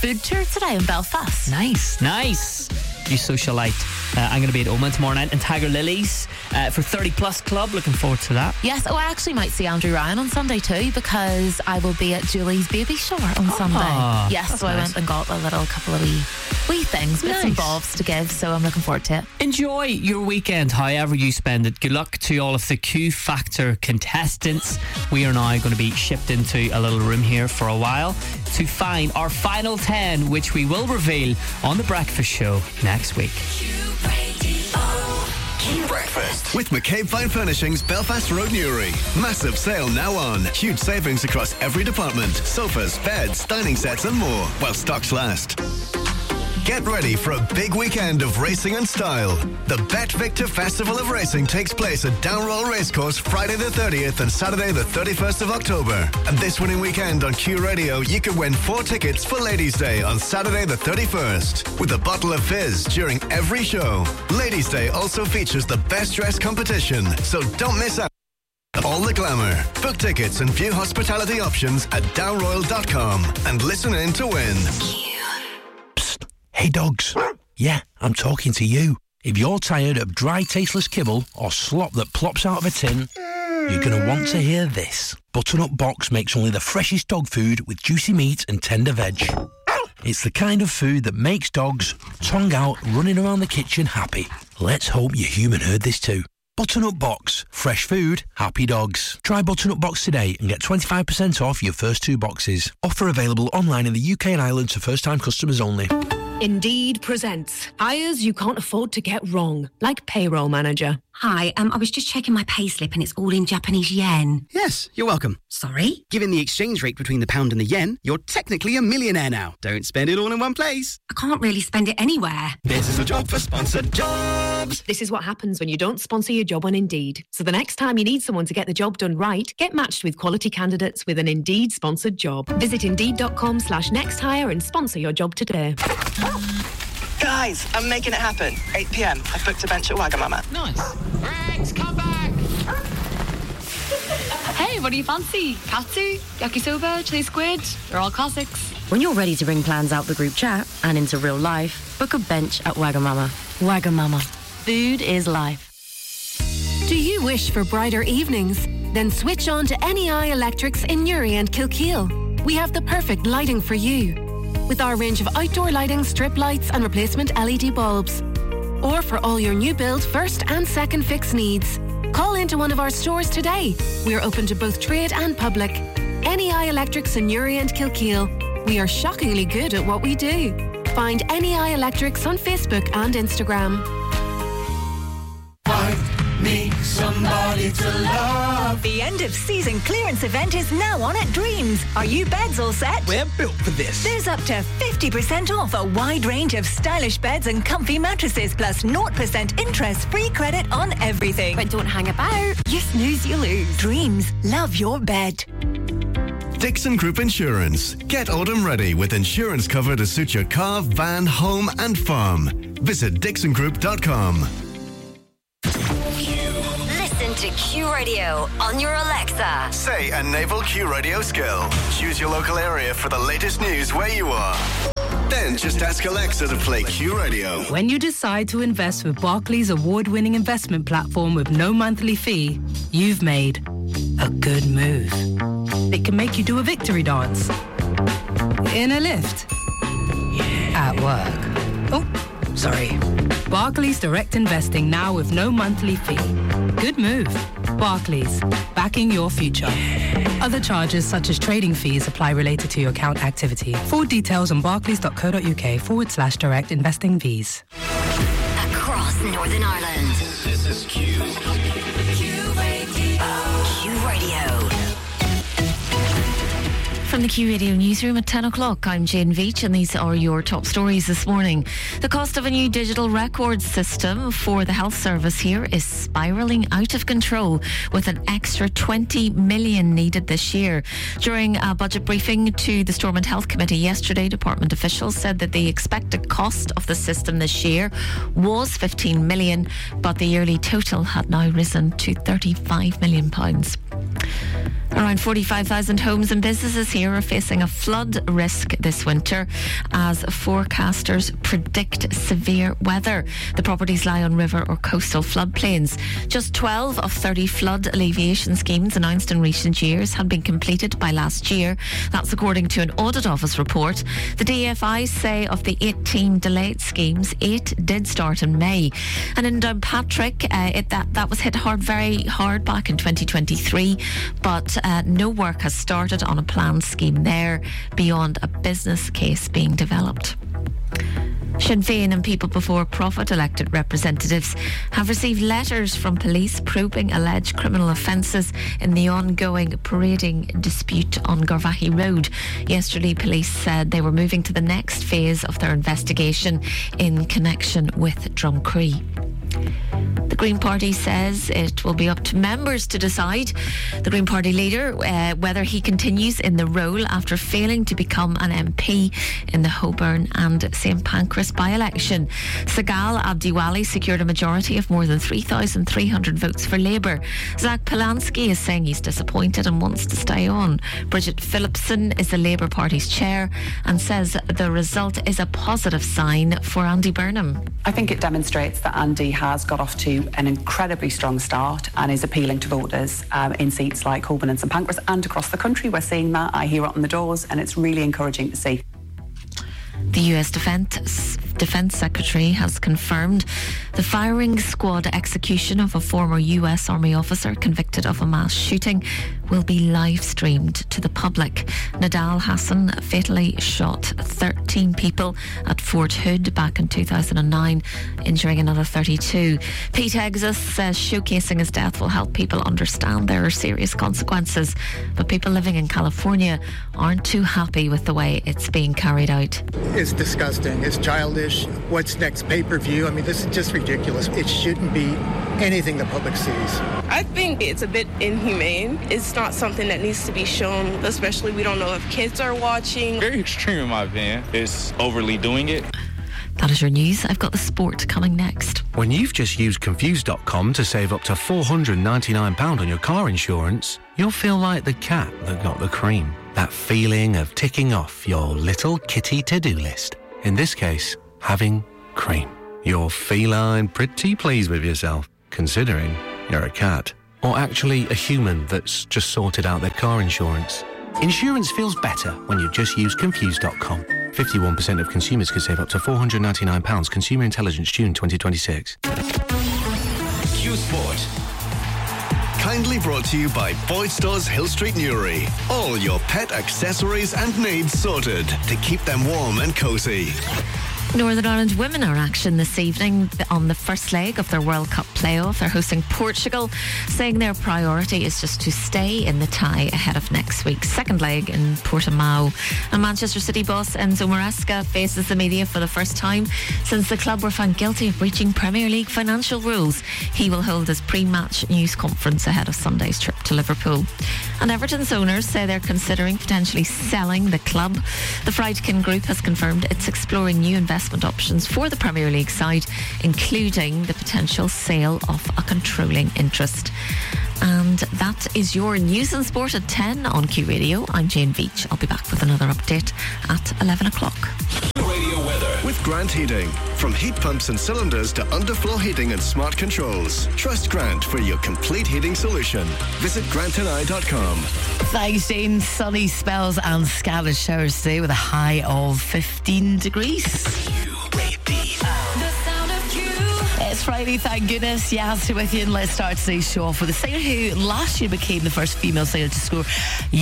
food tour today in Belfast. Nice. You socialite. I'm going to be at Oma tomorrow night in Tiger Lilies for 30 Plus Club. Looking forward to that. Yes, I actually might see Andrew Ryan on Sunday too, because I will be at Julie's baby shower on Sunday. Yes, so nice. I went and got a couple of wee things, bits and bobs to give, so I'm looking forward to it. Enjoy your weekend, however you spend it. Good luck to all of the Q Factor contestants. We are now going to be shipped into a little room here for a while to find our final 10, which we will reveal on The Breakfast Show next week. Q Breakfast with McCabe Fine Furnishings, Belfast Road, Newry. Massive sale now on. Huge savings across every department. Sofas, beds, dining sets and more, while stocks last. Get ready for a big weekend of racing and style. The Bet Victor Festival of Racing takes place at Downroll Racecourse Friday the 30th and Saturday the 31st of October. And this winning weekend on Q Radio, you can win 4 tickets for Ladies' Day on Saturday the 31st with a bottle of fizz during every show. Ladies' Day also features the best dress competition, so don't miss out. All the glamour. Book tickets and view hospitality options at downroyal.com and listen in to win. Hey dogs. Yeah, I'm talking to you. If you're tired of dry, tasteless kibble or slop that plops out of a tin, you're going to want to hear this. Butternut Box makes only the freshest dog food with juicy meat and tender veg. It's the kind of food that makes dogs, tongue out, running around the kitchen happy. Let's hope your human heard this too. Butternut Box. Fresh food, happy dogs. Try Butternut Box today and get 25% off your first 2 boxes. Offer available online in the UK and Ireland to first-time customers only. Indeed presents hires you can't afford to get wrong, like payroll manager. Hi, I was just checking my payslip and it's all in Japanese yen. Yes, you're welcome. Sorry? Given the exchange rate between the pound and the yen, you're technically a millionaire now. Don't spend it all in one place. I can't really spend it anywhere. This is a job for sponsored jobs. This is what happens when you don't sponsor your job on Indeed. So the next time you need someone to get the job done right, get matched with quality candidates with an Indeed sponsored job. Visit Indeed.com/nexthire and sponsor your job today. Guys, I'm making it happen. 8 p.m. I've booked a bench at Wagamama. Nice. Rex, come back! Hey, what do you fancy? Katsu, yakisoba, chili squid? They're all classics. When you're ready to bring plans out the group chat and into real life, book a bench at Wagamama. Wagamama. Food is life. Do you wish for brighter evenings? Then switch on to NEI Electrics in Newry and Kilkeel. We have the perfect lighting for you, with our range of outdoor lighting, strip lights and replacement LED bulbs. Or for all your new build first and second fix needs. Call into one of our stores today. We are open to both trade and public. NEI Electrics in Newry and Kilkeel. We are shockingly good at what we do. Find NEI Electrics on Facebook and Instagram. Me somebody to love. The end of season clearance event is now on at Dreams. Are you beds all set? We're built for this. There's up to 50% off a wide range of stylish beds and comfy mattresses, plus 0% interest-free credit on everything. But don't hang about. You snooze, you lose. Dreams. Love your bed. Dixon Group Insurance. Get autumn ready with insurance cover to suit your car, van, home and farm. Visit dixongroup.com. Listen to Q Radio on your Alexa. Say a naval Q Radio skill. Choose your local area for the latest news where you are. Then just ask Alexa to play Q Radio. When you decide to invest with Barclays award-winning investment platform with no monthly fee, you've made a good move. It can make you do a victory dance. In a lift. At work. Oh, sorry. Barclays Direct Investing now with no monthly fee. Good move. Barclays, backing your future. Other charges such as trading fees apply related to your account activity. Full details on barclays.co.uk/direct investing fees. Across Northern Ireland. This is Q. Q Radio. From the Q Radio newsroom at 10 o'clock, I'm Jane Veach and these are your top stories this morning. The cost of a new digital records system for the health service here is spiralling out of control, with an extra 20 million needed this year. During a budget briefing to the Stormont Health Committee yesterday, department officials said that the expected cost of the system this year was 15 million, but the yearly total had now risen to £35 million. Around 45,000 homes and businesses here are facing a flood risk this winter as forecasters predict severe weather. The properties lie on river or coastal floodplains. Just 12 of 30 flood alleviation schemes announced in recent years had been completed by last year. That's according to an Audit Office report. The DFI say of the 18 delayed schemes, 8 did start in May. And in Downpatrick, that was hit very hard back in 2023, but no work has started on a planned scheme there beyond a business case being developed. Sinn Féin and People Before Profit elected representatives have received letters from police probing alleged criminal offences in the ongoing parading dispute on Garvaghey Road. Yesterday, police said they were moving to the next phase of their investigation in connection with Drumcree. The Green Party says it will be up to members to decide. The Green Party leader whether he continues in the role after failing to become an MP in the Holborn and St Pancras by-election. Sagal Abdiwali secured a majority of more than 3,300 votes for Labour. Zach Polanski is saying he's disappointed and wants to stay on. Bridget Phillipson is the Labour Party's chair and says the result is a positive sign for Andy Burnham. I think it demonstrates that Andy has got off to an incredibly strong start and is appealing to voters in seats like Holborn and St Pancras and across the country. We're seeing that. I hear it on the doors, and it's really encouraging to see. The US Defense Secretary has confirmed the firing squad execution of a former US Army officer convicted of a mass shooting will be live streamed to the public. Nadal Hassan fatally shot 13 people at Fort Hood back in 2009, injuring another 32. Pete Exis says showcasing his death will help people understand there are serious consequences, but people living in California aren't too happy with the way it's being carried out. It's disgusting. It's childish. What's next? Pay-per-view? I mean, this is just ridiculous. It shouldn't be anything the public sees. I think it's a bit inhumane. It's not something that needs to be shown, especially we don't know if kids are watching. Very extreme in my opinion. It's overly doing it. That is your news. I've got the sport coming next. When you've just used Confused.com to save up to £499 on your car insurance, you'll feel like the cat that got the cream. That feeling of ticking off your little kitty to-do list. In this case, having cream. You're feline pretty pleased with yourself, considering you're a cat. Or actually a human that's just sorted out their car insurance. Insurance feels better when you just use Confused.com. 51% of consumers could save up to £499. Consumer Intelligence, June 2026. Q Sport. Kindly brought to you by Boyd Stores Hill Street Newry. All your pet accessories and needs sorted to keep them warm and cosy. Northern Ireland women are in action this evening on the first leg of their World Cup playoff. They're hosting Portugal, saying their priority is just to stay in the tie ahead of next week's second leg in Portimao. And Manchester City boss Enzo Maresca faces the media for the first time since the club were found guilty of breaching Premier League financial rules. He will hold his pre-match news conference ahead of Sunday's trip to Liverpool. And Everton's owners say they're considering potentially selling the club. The Friedkin Group has confirmed it's exploring new investment options for the Premier League side, including the potential sale of a controlling interest. And that is your news and sport at 10 on Q Radio. I'm Jane Veach. I'll be back with another update at 11 o'clock. Radio weather with Grant Heating. From heat pumps and cylinders to underfloor heating and smart controls. Trust Grant for your complete heating solution. Visit grantandI.com. Thanks, Jane. Sunny spells and scattered showers today with a high of 15 degrees. It's Friday, thank goodness. Yaz with you, and let's start today's show off with a singer who last year became the first female singer to score